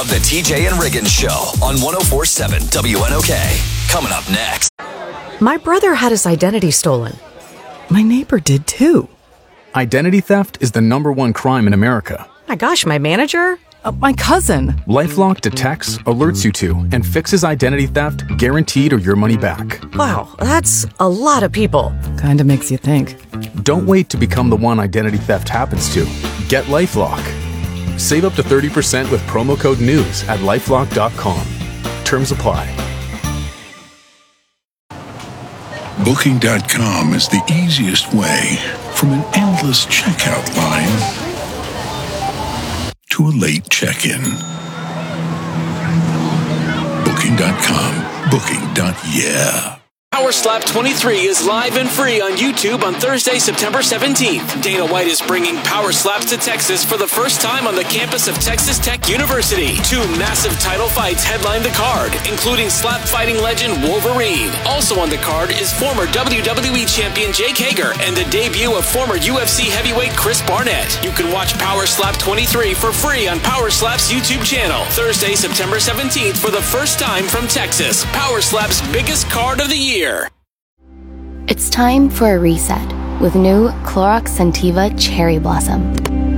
of the TJ and Riggins Show on 104.7 WNOK. Coming up next. My brother had his identity stolen. My neighbor did too. Identity theft is the #1 crime in America. My gosh, my manager? My cousin. LifeLock detects, alerts you to, and fixes identity theft guaranteed or your money back. Wow, that's a lot of people. Kinda makes you think. Don't wait to become the one identity theft happens to. Get LifeLock. Save up to 30% with promo code NEWS at lifelock.com. Terms apply. Booking.com is the easiest way from an endless checkout line to a late check-in. Booking.com. Booking.yeah. Power Slap 23 is live and free on YouTube on Thursday, September 17th. Dana White is bringing Power Slaps to Texas for the first time on the campus of Texas Tech University. 2 massive title fights headline the card, including slap fighting legend Wolverine. Also on the card is former WWE champion Jake Hager and the debut of former UFC heavyweight Chris Barnett. You can watch Power Slap 23 for free on Power Slap's YouTube channel. Thursday, September 17th for the first time from Texas. Power Slap's biggest card of the year. It's time for a reset with new Clorox Scentiva Cherry Blossom.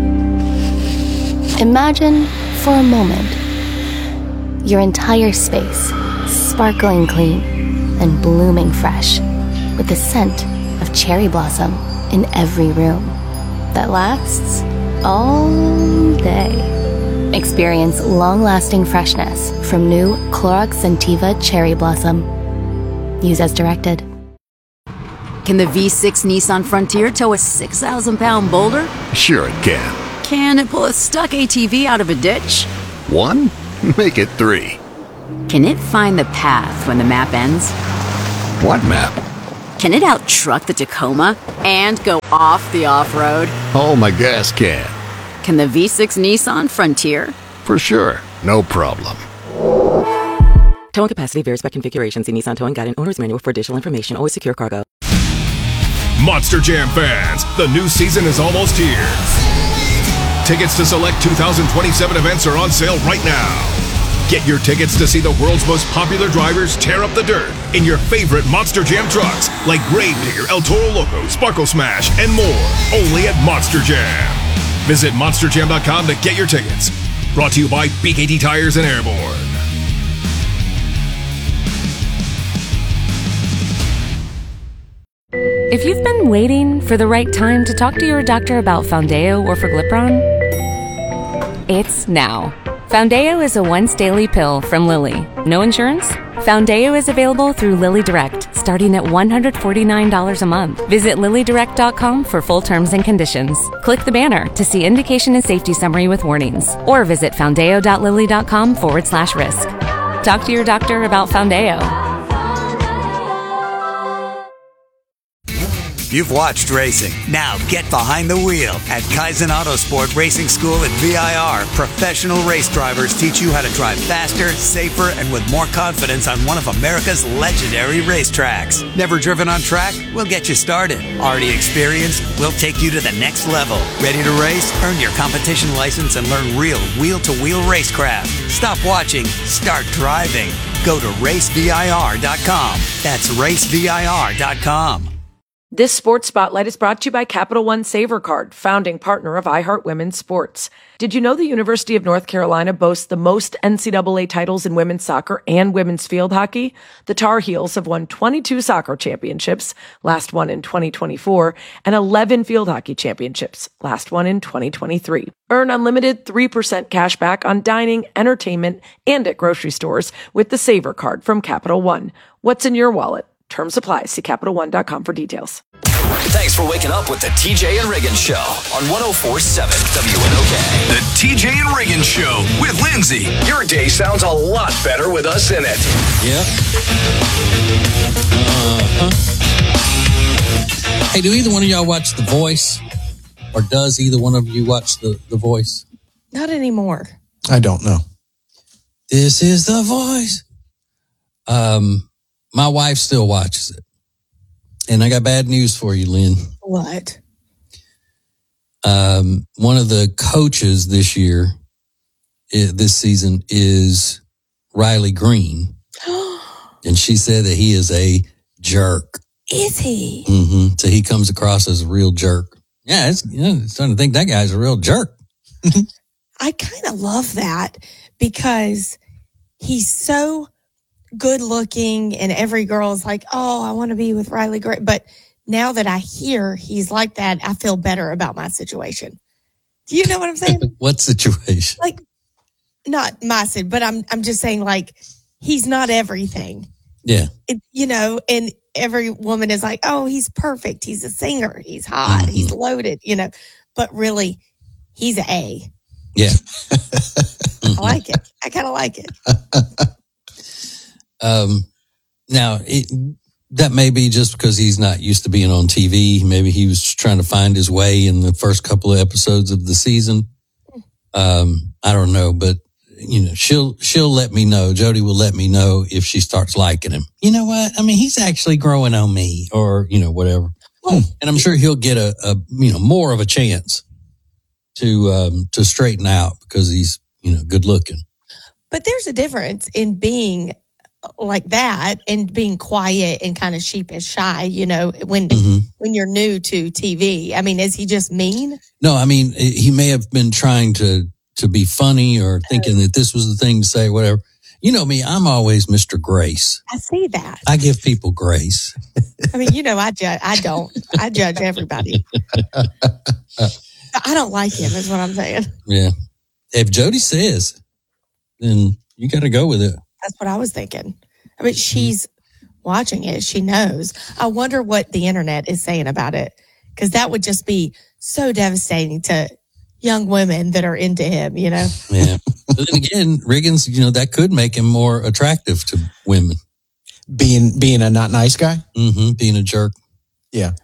Imagine, for a moment, your entire space sparkling clean and blooming fresh with the scent of cherry blossom in every room that lasts all day. Experience long-lasting freshness from new Clorox Scentiva Cherry Blossom. Use as directed. Can the V6 Nissan Frontier tow a 6,000-pound boulder? Sure it can. Can it pull a stuck ATV out of a ditch? 1? Make it 3. Can it find the path when the map ends? What map? Can it out-truck the Tacoma and go off the off-road? Oh, my gas can. Can the V6 Nissan Frontier? For sure. No problem. Towing capacity varies by configuration. See Nissan Towing Guide and Owner's Manual for additional information. Always secure cargo. Monster Jam fans, the new season is almost here. Tickets to select 2027 events are on sale right now. Get your tickets to see the world's most popular drivers tear up the dirt in your favorite Monster Jam trucks like Gravedigger, El Toro Loco, Sparkle Smash, and more. Only at Monster Jam. Visit monsterjam.com to get your tickets. Brought to you by BKT Tires and Airborne. If you've been waiting for the right time to talk to your doctor about Foundayo or Forglipron, it's now. Foundayo is a once-daily pill from Lilly. No insurance? Foundayo is available through Lilly Direct, starting at $149 a month. Visit LillyDirect.com for full terms and conditions. Click the banner to see indication and safety summary with warnings, or visit foundayo.lilly.com/risk. Talk to your doctor about Foundayo. You've watched racing. Now get behind the wheel. At Kaizen Autosport Racing School at VIR, professional race drivers teach you how to drive faster, safer, and with more confidence on one of America's legendary racetracks. Never driven on track? We'll get you started. Already experienced? We'll take you to the next level. Ready to race? Earn your competition license and learn real wheel-to-wheel racecraft. Stop watching. Start driving. Go to racevir.com. That's racevir.com. This Sports Spotlight is brought to you by Capital One Saver Card, founding partner of iHeart Women's Sports. Did you know the University of North Carolina boasts the most NCAA titles in women's soccer and women's field hockey? The Tar Heels have won 22 soccer championships, last one in 2024, and 11 field hockey championships, last one in 2023. Earn unlimited 3% cash back on dining, entertainment, and at grocery stores with the Saver Card from Capital One. What's in your wallet? Terms apply. See CapitalOne.com for details. Thanks for waking up with the TJ and Riggins Show on 104.7 WNOK. The TJ and Riggins Show with Lindsay. Your day sounds a lot better with us in it. Yep. Hey, do either one of y'all watch The Voice? Or does either one of you watch The Voice? Not anymore. I don't know. This is The Voice. My wife still watches it. And I got bad news for you, Lynn. What? One of the coaches this year this season is Riley Green. And she said that he is a jerk. Is he? Mm-hmm. So he comes across as a real jerk. Yeah, it's starting to think that guy's a real jerk. I kind of love that because he's so good looking and every girl's like, oh, I want to be with Riley Green. But now that I hear he's like that, I feel better about my situation. Do you know what I'm saying? What situation? Like, not my situation, but I'm just saying, like, he's not everything. Yeah. And every woman is like, oh, he's perfect. He's a singer. He's hot. He's loaded, but really he's an A. Yeah. I like it. I kind of like it. Now, that may be just because he's not used to being on TV. Maybe he was trying to find his way in the first couple of episodes of the season. I don't know, but she'll let me know. Jody will let me know if she starts liking him. You know what? I mean, he's actually growing on me, or whatever. And I'm sure he'll get a more of a chance to straighten out because he's good looking. But there's a difference in being like that and being quiet and kind of sheepish, shy. When you're new to TV. I mean, is he just mean? No, I mean, he may have been trying to be funny or thinking that this was the thing to say, whatever. You know me, I'm always Mr. Grace. I see that. I give people grace. I mean, I judge everybody. I don't like him, is what I'm saying. Yeah. If Jody says, then you got to go with it. That's what I was thinking. I mean, she's watching it. She knows. I wonder what the internet is saying about it, because that would just be so devastating to young women that are into him, Yeah. But then again, Riggins, that could make him more attractive to women. Being a not nice guy? Mm-hmm. Being a jerk. Yeah.